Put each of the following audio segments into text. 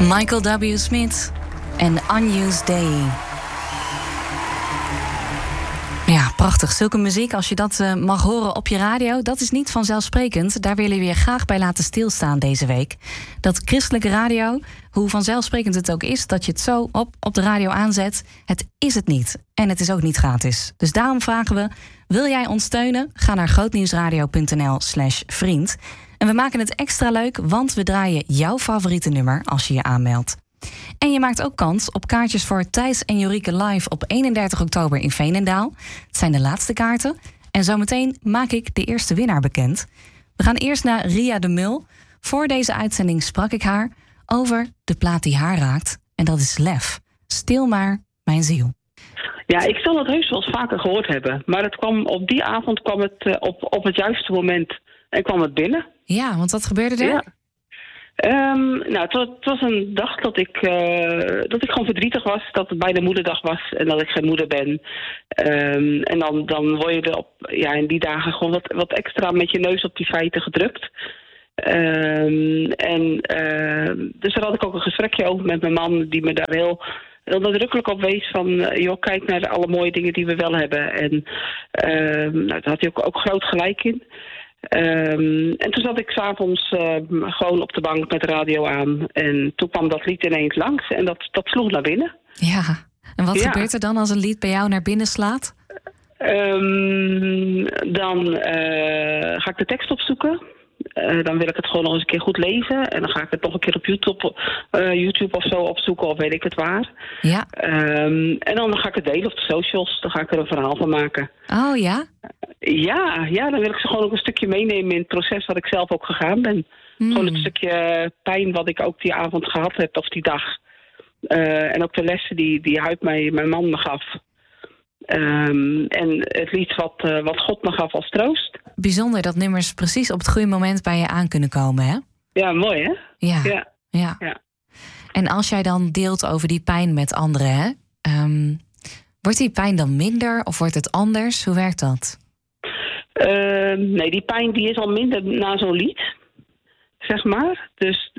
Michael W. Smith en Unused Day. Ja, prachtig. Zulke muziek, als je dat mag horen op je radio, dat is niet vanzelfsprekend. Daar willen we je graag bij laten stilstaan deze week. Dat christelijke radio, hoe vanzelfsprekend het ook is dat je het zo op de radio aanzet, het is het niet. En het is ook niet gratis. Dus daarom vragen we, wil jij ons steunen? Ga naar grootnieuwsradio.nl/vriend. En we maken het extra leuk, want we draaien jouw favoriete nummer als je je aanmeldt. En je maakt ook kans op kaartjes voor Thijs en Jorike live op 31 oktober in Veenendaal. Het zijn de laatste kaarten. En zometeen maak ik de eerste winnaar bekend. We gaan eerst naar Ria de Mul. Voor deze uitzending sprak ik haar over de plaat die haar raakt. En dat is Lef. Stil maar, mijn ziel. Ja, ik zal het heus wel eens vaker gehoord hebben. Maar op die avond kwam het op het juiste moment en kwam het binnen. Ja, want wat gebeurde er? Ja. Het was een dag dat ik gewoon verdrietig was. Dat het bijna moederdag was en dat ik geen moeder ben. En dan word je in die dagen gewoon wat extra met je neus op die feiten gedrukt. Dus daar had ik ook een gesprekje over met mijn man, die me daar heel nadrukkelijk op wees van, joh, kijk naar alle mooie dingen die we wel hebben. En daar had hij ook groot gelijk in. En toen zat ik 's avonds gewoon op de bank met de radio aan. En toen kwam dat lied ineens langs en dat sloeg naar binnen. Ja, en wat gebeurt er dan als een lied bij jou naar binnen slaat? Dan ga ik de tekst opzoeken. Dan wil ik het gewoon nog eens een keer goed lezen. En dan ga ik het nog een keer op YouTube of zo opzoeken, of weet ik het waar. Ja. En dan ga ik het delen op de socials. Dan ga ik er een verhaal van maken. Oh ja? Ja, dan wil ik ze gewoon ook een stukje meenemen in het proces wat ik zelf ook gegaan ben. Gewoon het stukje pijn wat ik ook die avond gehad heb, of die dag. En ook de lessen die Huid mijn man me gaf. En het lied wat God me gaf als troost. Bijzonder dat nummers precies op het goede moment bij je aan kunnen komen, hè? Ja, mooi, hè? Ja. En als jij dan deelt over die pijn met anderen, hè? Wordt die pijn dan minder of wordt het anders? Hoe werkt dat? Nee, die pijn die is al minder na zo'n lied, zeg maar. Dus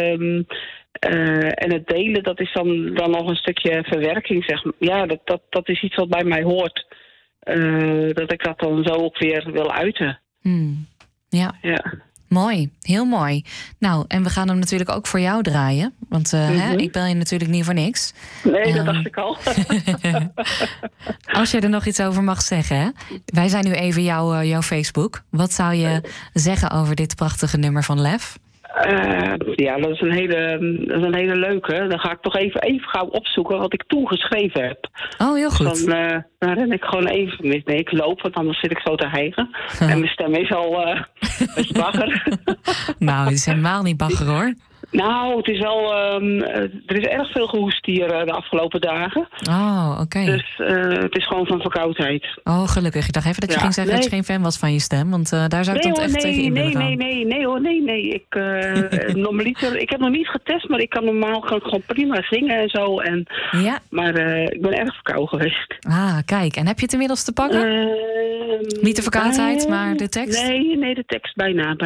en het delen, dat is dan nog een stukje verwerking, zeg maar. Ja, dat is iets wat bij mij hoort. Dat ik dat dan zo ook weer wil uiten. Ja. Mooi, heel mooi. Nou, en we gaan hem natuurlijk ook voor jou draaien. Want ik bel je natuurlijk niet voor niks. Nee, dat dacht ik al. Als je er nog iets over mag zeggen, hè? Wij zijn nu even jouw Facebook. Wat zou je zeggen over dit prachtige nummer van Lef? Dat is een hele leuke. Dan ga ik toch even gauw opzoeken wat ik toen geschreven heb. Oh, heel goed. Dan ren ik gewoon even. Nee, ik loop, want anders zit ik zo te hijgen. En mijn stem is al een beetje bagger. Nou, het is helemaal niet bagger, hoor. Nou, het is wel. Er is erg veel gehoest hier de afgelopen dagen. Oh, oké. Dus het is gewoon van verkoudheid. Oh, gelukkig. Ik dacht even dat je ging zeggen dat je geen fan was van je stem. Want daar zou ik dan echt tegen in willen gaan. Nee. Ik heb nog niet getest, maar ik kan normaal gewoon prima zingen en zo. Maar ik ben erg verkouden geweest. Ah, kijk. En heb je het inmiddels te pakken? Niet de verkoudheid, maar de tekst? Nee, de tekst bijna.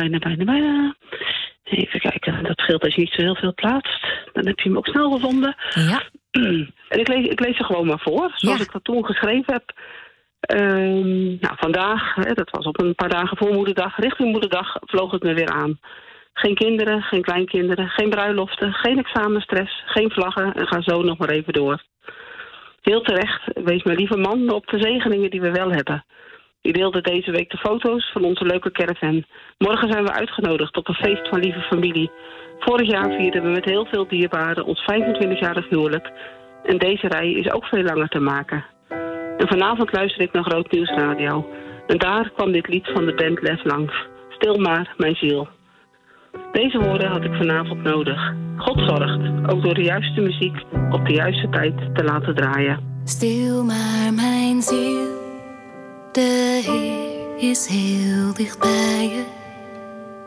Even kijken, dat scheelt als je niet zo heel veel plaatst. Dan heb je hem ook snel gevonden. Ja. En ik lees er gewoon maar voor, zoals ik dat toen geschreven heb. Vandaag, dat was op een paar dagen voor Moederdag, richting Moederdag, vloog het me weer aan. Geen kinderen, geen kleinkinderen, geen bruiloften, geen examenstress, geen vlaggen en ga zo nog maar even door. Heel terecht, wees mijn lieve man op de zegeningen die we wel hebben. Die deelde deze week de foto's van onze leuke caravan. Morgen zijn we uitgenodigd op een feest van lieve familie. Vorig jaar vierden we met heel veel dierbaren ons 25-jarig huwelijk. En deze rij is ook veel langer te maken. En vanavond luister ik naar Groot Nieuws Radio. En daar kwam dit lied van de band Lef langs. Stil maar, mijn ziel. Deze woorden had ik vanavond nodig. God zorgt, ook door de juiste muziek op de juiste tijd te laten draaien. Stil maar, mijn ziel. De Heer is heel dicht bij je.